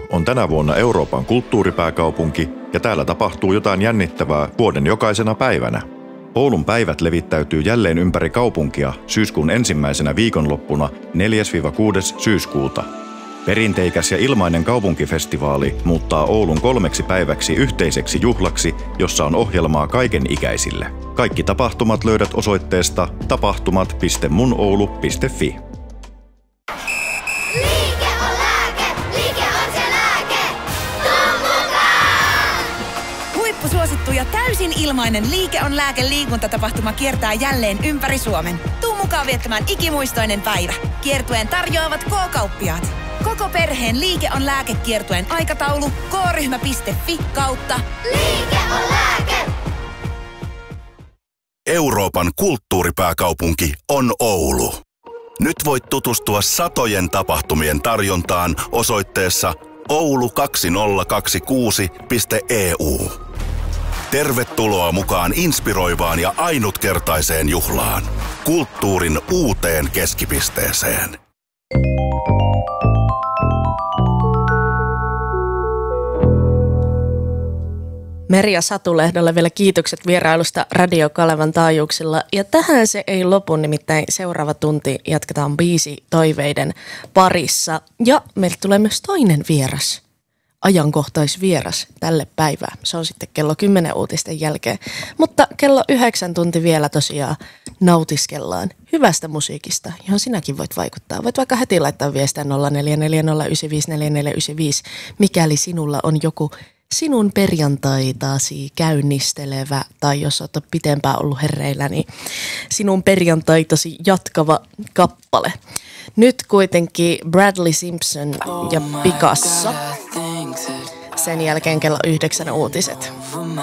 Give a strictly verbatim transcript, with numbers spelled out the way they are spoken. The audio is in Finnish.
on tänä vuonna Euroopan kulttuuripääkaupunki ja täällä tapahtuu jotain jännittävää vuoden jokaisena päivänä. Oulun päivät levittäytyy jälleen ympäri kaupunkia syyskuun ensimmäisenä viikonloppuna neljäs kuudes syyskuuta. Perinteikäs ja ilmainen kaupunkifestivaali muuttaa Oulun kolmeksi päiväksi yhteiseksi juhlaksi, jossa on ohjelmaa kaiken ikäisille. Kaikki tapahtumat löydät osoitteesta tapahtumat piste munoulu piste fi. Liike on lääke, liike on se lääke. Tuu mukaan! Huippusuosittu ja täysin ilmainen Liike on lääke -liikuntatapahtuma kiertää jälleen ympäri Suomen. Tuu mukaan viettämään ikimuistoinen päivä. Kiertueen tarjoavat K-kauppiaat. Koko perheen Liike on lääke -kiertueen aikataulu k-ryhmä piste fi kautta Liike on lääke. Euroopan kulttuuripääkaupunki on Oulu. Nyt voit tutustua satojen tapahtumien tarjontaan osoitteessa oulu kaksituhattakaksikymmentäkuusi piste e u. Tervetuloa mukaan inspiroivaan ja ainutkertaiseen juhlaan. Kulttuurin uuteen keskipisteeseen. Merja Satulehdolle vielä kiitokset vierailusta Radio Kalevan taajuuksilla. Ja tähän se ei lopu, nimittäin seuraava tunti jatketaan biisi toiveiden parissa. Ja meille tulee myös toinen vieras, ajankohtaisvieras tälle päivään. Se on sitten kello kymmenen uutisten jälkeen. Mutta kello yhdeksän tunti vielä tosiaan nautiskellaan hyvästä musiikista, johon sinäkin voit vaikuttaa. Voit vaikka heti laittaa viestiä nolla neljä neljä nolla yhdeksän viisi neljä neljä yhdeksän viisi, mikäli sinulla on joku sinun perjantaitasi käynnistelevä, tai jos olet pitempään ollut herreillä, niin sinun perjantaitasi jatkava kappale. Nyt kuitenkin Bradley Simpson ja Picasso. Sen jälkeen kello yhdeksän uutiset.